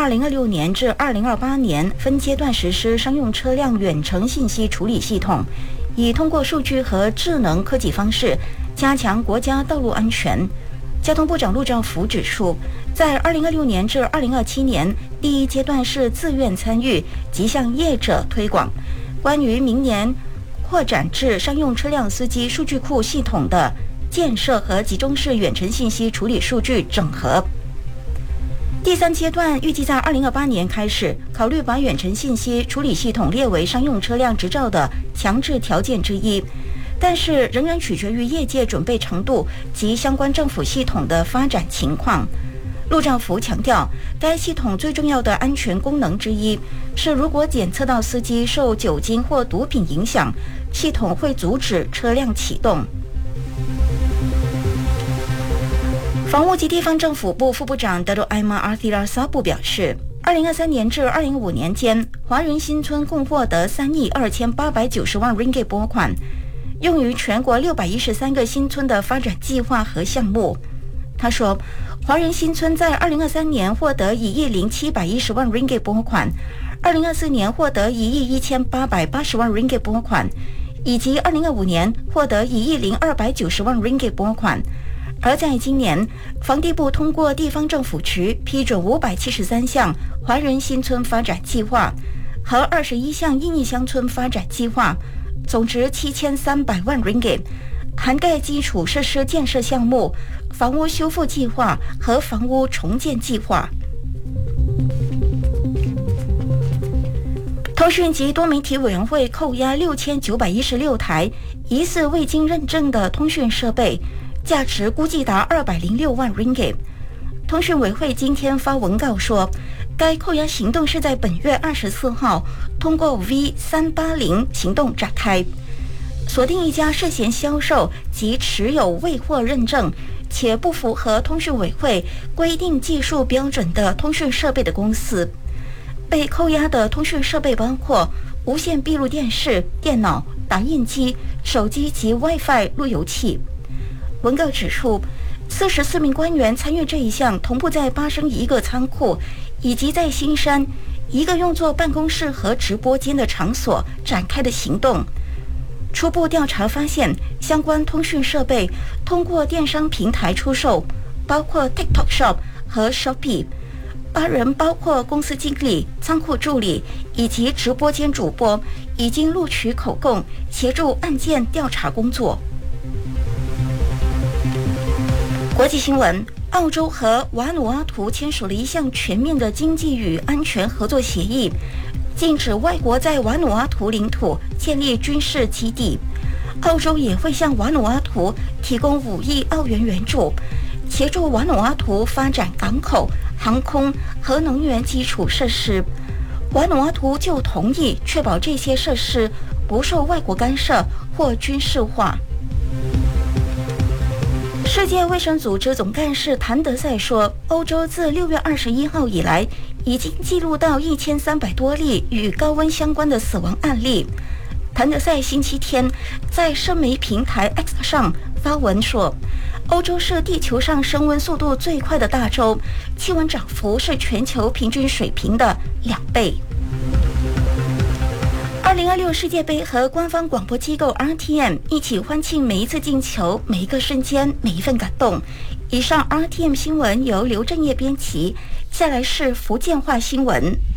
2026年至2028年分阶段实施商用车辆远程信息处理系统，以通过数据和智能科技方式加强国家道路安全。交通部长陆兆福指出，在2026年至2027年，第一阶段是自愿参与及向业者推广。关于明年扩展至商用车辆司机数据库系统的建设和集中式远程信息处理数据整合。第三阶段预计在2028年开始，考虑把远程信息处理系统列为商用车辆执照的强制条件之一。但是仍然取决于业界准备程度及相关政府系统的发展情况。陆兆福强调，该系统最重要的安全功能之一是，如果检测到司机受酒精或毒品影响，系统会阻止车辆启动。房屋及地方政府部副部长德鲁埃马阿提拉萨布表示，2023年至2015年间，华人新村共获得3亿2890万 ringgit 拨款，用于全国613个新村的发展计划和项目。他说，华人新村在2023年获得1亿0710万 ringgit 拨款，2024年获得1亿1880万 ringgit 拨款，以及2025年获得1亿0290万 ringgit 拨款。而在今年，房地部通过地方政府局批准573项华人新村发展计划和21项印裔乡村发展计划，总值7300万 ringgit， 涵盖基础设施建设项目、房屋修复计划和房屋重建计划。通讯及多媒体委员会扣押6916台疑似未经认证的通讯设备，价值估计达206万 ringgit。 通讯委会今天发文告说，该扣押行动是在本月24号通过 V380 行动展开，锁定一家涉嫌销售及持有未获认证且不符合通讯委会规定技术标准的通讯设备的公司。被扣押的通讯设备包括无线闭路电视、电脑、打印机、手机及 WiFi 路由器。文告指出，44名官员参与这一项同步在巴生一个仓库以及在新山一个用作办公室和直播间的场所展开的行动。初步调查发现，相关通讯设备通过电商平台出售，包括 TikTok Shop 和 Shopee。8人包括公司经理、仓库助理以及直播间主播，已经录取口供，协助案件调查工作。国际新闻，澳洲和瓦努阿图签署了一项全面的经济与安全合作协议，禁止外国在瓦努阿图领土建立军事基地。澳洲也会向瓦努阿图提供5亿澳元援助，协助瓦努阿图发展港口、航空和能源基础设施。瓦努阿图就同意确保这些设施不受外国干涉或军事化。世界卫生组织总干事谭德赛说，欧洲自6月21号以来已经记录到1300多例与高温相关的死亡案例。谭德赛星期天在社媒平台 X 上发文说，欧洲是地球上升温速度最快的大洲，气温涨幅是全球平均水平的2倍。2026世界杯和官方广播机构 RTM 一起欢庆每一次进球、每一个瞬间、每一份感动。以上 RTM 新闻由刘正业编辑，下来是福建话新闻。